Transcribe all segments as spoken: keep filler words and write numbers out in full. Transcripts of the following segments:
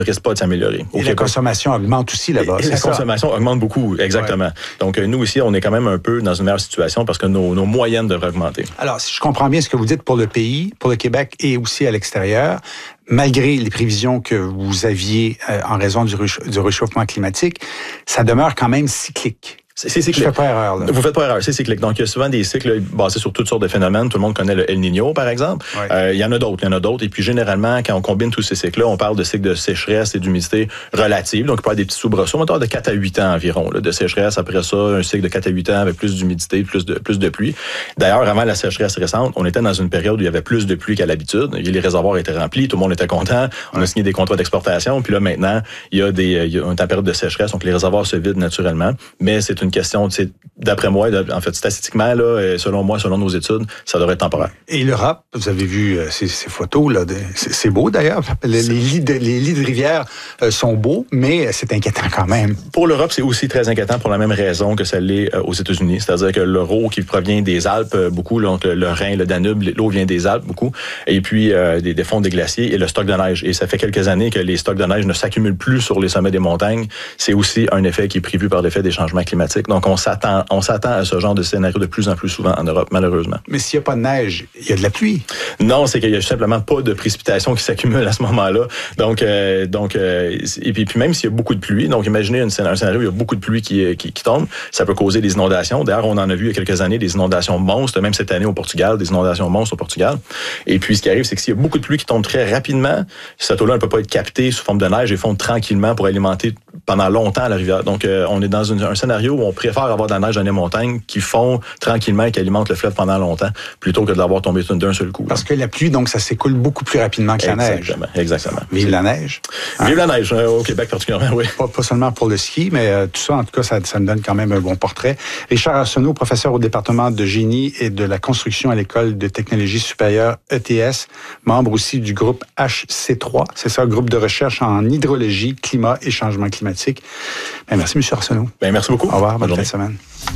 risque pas de s'améliorer. Au Et Québec, la consommation augmente aussi là-bas. Et, et la ça? consommation augmente beaucoup, exactement. Ouais. Donc, nous, ici, on est quand même un peu dans une meilleure situation parce que nos, nos moyennes devraient augmenter. Alors, si je comprends bien ce que vous dites pour le pays, pour le Québec et aussi à l'extérieur, malgré les prévisions que vous aviez euh, en raison du, récha- du réchauffement climatique, ça demeure quand même cyclique. C'est, c'est cyclique. Je fais pas erreur, là. Vous faites pas erreur, c'est cyclique. Donc, il y a souvent des cycles basés sur toutes sortes de phénomènes. Tout le monde connaît le El Niño, par exemple. Ouais. Euh, il y en a d'autres, il y en a d'autres. Et puis, généralement, quand on combine tous ces cycles-là, on parle de cycles de sécheresse et d'humidité relative. Donc, il peut y avoir des petits soubresauts, on va de quatre à huit ans environ, là, de sécheresse. Après ça, un cycle de quatre à huit ans avec plus d'humidité, plus de, plus de pluie. D'ailleurs, avant la sécheresse récente, on était dans une période où il y avait plus de pluie qu'à l'habitude. Les réservoirs étaient remplis, tout le monde était content. On ouais. a signé des contrats d'exportation. Puis là, maintenant, il y a des, il y a une période de sécheresse, donc les réservoirs se vident naturellement. Mais c'est une question, tu sais, d'après moi, en fait, statistiquement, là, selon moi, selon nos études, ça devrait être temporaire. Et l'Europe, vous avez vu euh, ces, ces photos, là, de, c'est, c'est beau d'ailleurs. Les, les, lits de, les lits de rivière euh, sont beaux, mais c'est inquiétant quand même. Pour l'Europe, c'est aussi très inquiétant pour la même raison que ça l'est euh, aux États-Unis. C'est-à-dire que l'euro qui provient des Alpes, euh, beaucoup, donc le, le Rhin, le Danube, l'eau vient des Alpes, beaucoup, et puis euh, des, des fonds des glaciers et le stock de neige. Et ça fait quelques années que les stocks de neige ne s'accumulent plus sur les sommets des montagnes. C'est aussi un effet qui est prévu par l'effet des changements climatiques. Donc, on s'attend, on s'attend à ce genre de scénario de plus en plus souvent en Europe, malheureusement. Mais s'il n'y a pas de neige, il y a de la pluie. Non, c'est qu'il y a simplement pas de précipitations qui s'accumulent à ce moment-là. Donc, euh, donc, euh, et puis, puis même s'il y a beaucoup de pluie, donc imaginez une, un scénario où il y a beaucoup de pluie qui, qui, qui tombe, ça peut causer des inondations. D'ailleurs, on en a vu il y a quelques années des inondations monstres, même cette année au Portugal, des inondations monstres au Portugal. Et puis, ce qui arrive, c'est que s'il y a beaucoup de pluie qui tombe très rapidement, cette eau-là ne peut pas être captée sous forme de neige et fondre tranquillement pour alimenter pendant longtemps la rivière. Donc, euh, on est dans une, un scénario où on préfère avoir de la neige dans les montagnes qui fond tranquillement et qui alimente le fleuve pendant longtemps, plutôt que de l'avoir tombé d'un seul coup. Parce que la pluie, donc, ça s'écoule beaucoup plus rapidement que exactement, la neige. Exactement. Vive la neige. Hein? Vive la neige, euh, au Québec particulièrement, oui. Pas, pas seulement pour le ski, mais euh, tout ça, en tout cas, ça, ça me donne quand même un bon portrait. Richard Arsenault, professeur au département de génie et de la construction à l'École de technologie supérieure E T S, membre aussi du groupe H C trois, c'est ça, groupe de recherche en hydrologie, climat et changement climatique. Bien, merci, M. Arsenault. Bien, merci beaucoup. Au revoir, bonne, bonne fin de semaine.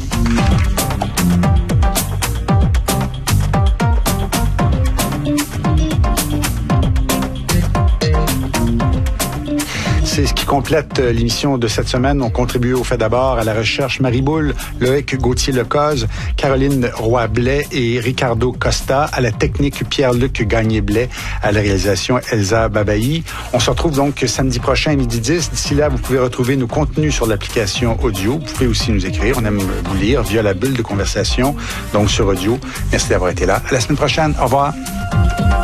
C'est ce qui complète l'émission de cette semaine. On contribue au fait d'abord à la recherche Marie Boule, Loïc Gauthier-Lecoz, Caroline Roy-Blais et Ricardo Costa, à la technique Pierre-Luc Gagné-Blais, à la réalisation Elsa Babayi. On se retrouve donc samedi prochain à midi dix. D'ici là, vous pouvez retrouver nos contenus sur l'application audio. Vous pouvez aussi nous écrire. On aime vous lire via la bulle de conversation, donc sur audio. Merci d'avoir été là. À la semaine prochaine. Au revoir.